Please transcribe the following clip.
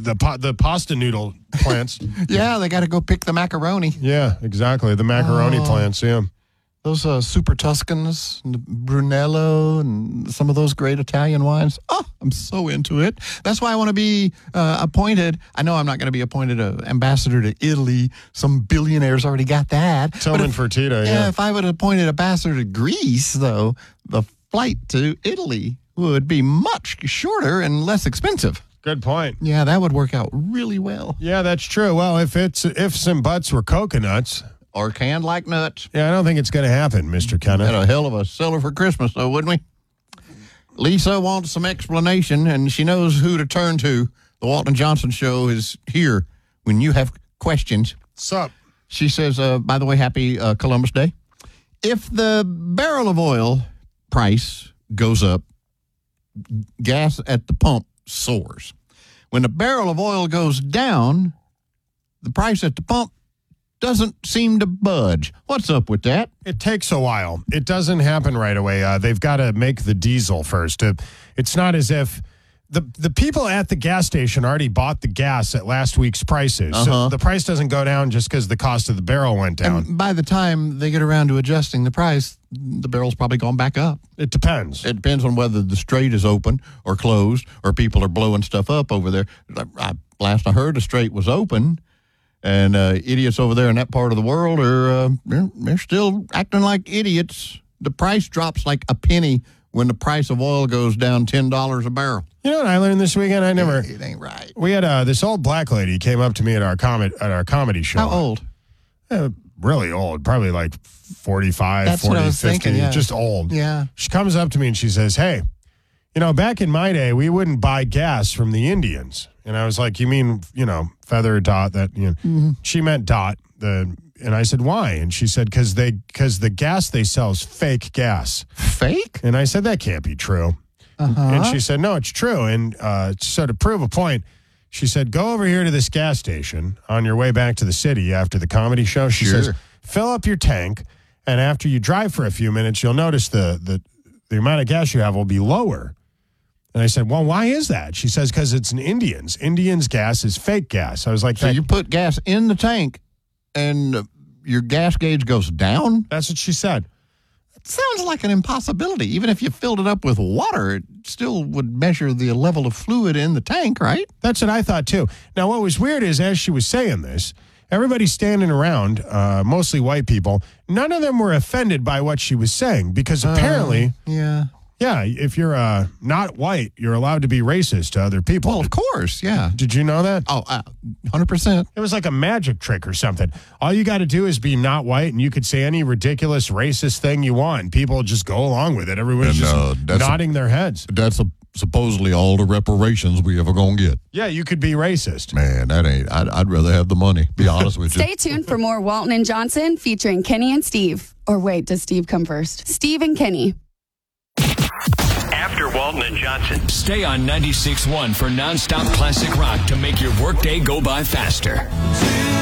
the pasta noodle plants. Yeah, they got to go pick the macaroni. Yeah, exactly. The macaroni plants, yeah. Those Super Tuscans, and the Brunello, and some of those great Italian wines. Oh, I'm so into it. That's why I want to be appointed. I know I'm not going to be appointed ambassador to Italy. Some billionaires already got that. Tillman Fertitta, yeah. If I would have appointed ambassador to Greece, though, the flight to Italy would be much shorter and less expensive. Good point. Yeah, that would work out really well. Yeah, that's true. Well, if some butts were coconuts. Or canned like nuts. Yeah, I don't think it's going to happen, Mr. Kenneth. Had a hell of a seller for Christmas, though, wouldn't we? Lisa wants some explanation, and she knows who to turn to. The Walton Johnson Show is here when you have questions. What's up? She says, by the way, happy Columbus Day. If the barrel of oil price goes up, gas at the pump soars. When the barrel of oil goes down, the price at the pump doesn't seem to budge. What's up with that? It takes a while. It doesn't happen right away. They've got to make the diesel first. It's not as if the people at the gas station already bought the gas at last week's prices. So the price doesn't go down just because the cost of the barrel went down. And by the time they get around to adjusting the price, the barrel's probably gone back up. It depends. It depends on whether the strait is open or closed or people are blowing stuff up over there. Last I heard, the strait was open. And idiots over there in that part of the world are they're still acting like idiots. The price drops like a penny when the price of oil goes down $10 a barrel. You know what I learned this weekend? It ain't right. We had this old black lady came up to me at our comedy show. How old? Really old, probably like 45, That's 40, what I was 50, thinking, yeah. Just old. Yeah. She comes up to me and she says, "Hey, back in my day, we wouldn't buy gas from the Indians." And I was like, "You mean, Feather, Dot, that, She meant Dot. And I said, "Why?" And she said, because the gas they sell is fake gas." Fake? And I said, "That can't be true." And she said, "No, it's true." And so to prove a point, she said, "Go over here to this gas station on your way back to the city after the comedy show." She says, "Fill up your tank, and after you drive for a few minutes, you'll notice the amount of gas you have will be lower." And I said, "Well, why is that?" She says, "Because it's an Indians. Indians gas is fake gas." I was like, so you put gas in the tank and your gas gauge goes down? That's what she said. It sounds like an impossibility. Even if you filled it up with water, it still would measure the level of fluid in the tank, right? That's what I thought, too. Now, what was weird is, as she was saying this, everybody standing around, mostly white people, none of them were offended by what she was saying because apparently... Yeah, if you're not white, you're allowed to be racist to other people. Well, of course, yeah. Did you know that? Oh, 100%. It was like a magic trick or something. All you got to do is be not white, and you could say any ridiculous racist thing you want, and people just go along with it. Everyone's just nodding their heads. That's supposedly all the reparations we ever going to get. Yeah, you could be racist. Man, that ain't... I'd rather have the money, be honest with you. Stay tuned for more Walton and Johnson featuring Kenny and Steve. Or wait, does Steve come first? Steve and Kenny. After Walton and Johnson. Stay on 96.1 for nonstop classic rock to make your workday go by faster.